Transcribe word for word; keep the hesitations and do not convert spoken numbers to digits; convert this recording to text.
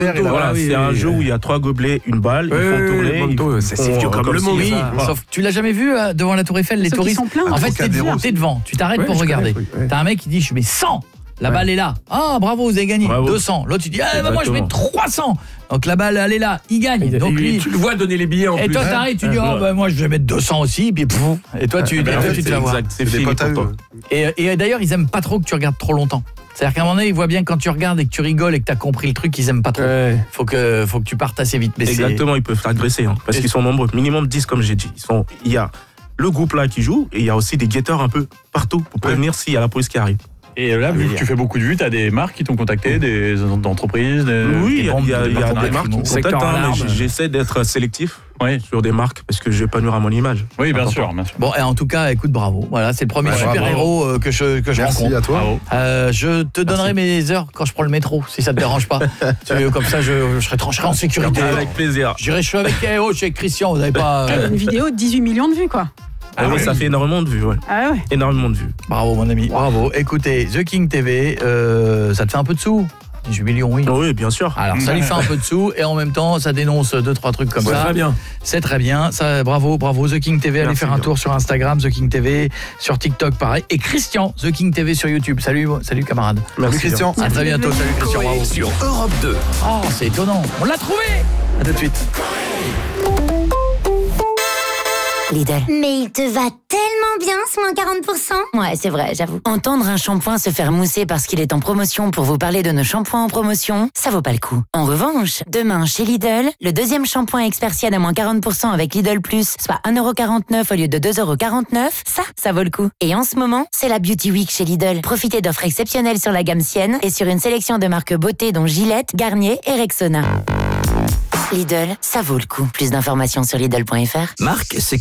Voilà, ah, oui, c'est oui, un oui, jeu oui. où il y a trois gobelets, une balle, Oui, ils font tourner. Monto, ils c'est font, vieux comme comme le si- monde. Oui, ça. sauf tu l'as jamais vu euh, devant la Tour Eiffel, les Ceux qui touristes. sont pleins. En fait, t'es Trocadéro, t'es devant, tu t'arrêtes Ouais, pour je regarder. connais, oui, ouais. T'as un mec qui dit je mets cent. La Ouais. balle est là. Ah, bravo, vous avez gagné. Bravo. deux cents. L'autre, tu dis, ah, bah, moi, je mets Exactement. trois cents. Donc, la balle, elle est là. Il gagne. Il- Donc, il- lui. tu le vois donner les billets en Et plus. toi, t'arrives, tu dis, Ouais. oh, bah, moi, je vais mettre deux cents aussi. Puis, pouf. Et toi, tu, Ben, et en toi, fait, tu te c'est vas voir. exact, c'est C'est des fini potes à pour eux. toi. Et, et d'ailleurs, ils aiment pas trop que tu regardes trop longtemps. C'est-à-dire qu'à un moment donné, ils voient bien quand tu regardes et que tu rigoles et que t'as compris le truc, ils aiment pas trop. Ouais. Faut que, faut que tu partes assez vite. Mais c'est- Exactement, ils peuvent t'agresser hein, parce Et- qu'ils sont nombreux. Minimum dix, comme j'ai dit. Ils sont, il y a le groupe là qui joue et il y a aussi des guetteurs un peu partout pour prévenir s'il y a la police qui arrive. Et là, vu que tu fais beaucoup de vues, t'as des marques qui t'ont contacté, des entreprises. Des... Oui, il y a, bombes il y a- de il y a partenaires des marques qui me secteur contactent, hein, mais alarme. j- j'essaie d'être sélectif Oui. sur des marques parce que je vais pas nuire à mon image. Oui, bien Important. sûr, bien sûr. Bon, et en tout cas, écoute, bravo. Voilà, c'est le premier Ouais, super-héros euh, que je, que je Merci rencontre. à toi. Bravo. Euh, je te donnerai mes heures quand je prends le métro, si ça te dérange pas. Tu veux, comme ça, je, je serai tranché en sécurité. Avec plaisir. Je dirais, je suis avec K O, je suis avec Christian, vous n'avez pas... euh, Une vidéo de dix-huit millions de vues, quoi. Ah oui, ça fait énormément de vues, ouais. Ah ouais. Énormément de vues. Bravo, mon ami, bravo. Écoutez, The King T V, euh, ça te fait un peu de sous dix-huit millions, oui. Oui, bien sûr. Alors, ça lui fait un peu de sous et en même temps, ça dénonce deux, trois trucs comme Ouais, ça. très bien. C'est très bien. Ça, bravo, bravo. The King T V, allez Merci faire un bien. tour sur Instagram, The King T V, sur TikTok, pareil. Et Christian, The King T V sur YouTube. Salut, salut camarade. Merci Salut Christian. À très bientôt. Salut Christian, bravo. Sur Europe deux. Oh, c'est étonnant. On l'a trouvé. À tout de suite. Lidl. Mais il te va tellement bien ce moins quarante pour cent. Ouais, c'est vrai, j'avoue. Entendre un shampoing se faire mousser parce qu'il est en promotion pour vous parler de nos shampoings en promotion, ça vaut pas le coup. En revanche, demain chez Lidl, le deuxième shampoing Expersiad à moins quarante pour cent avec Lidl Plus, soit un euro quarante-neuf au lieu de deux euros quarante-neuf, ça, ça vaut le coup. Et en ce moment, c'est la Beauty Week chez Lidl. Profitez d'offres exceptionnelles sur la gamme Sienne et sur une sélection de marques beauté dont Gillette, Garnier et Rexona. Lidl, ça vaut le coup. Plus d'informations sur Lidl point F R. Marc, c'est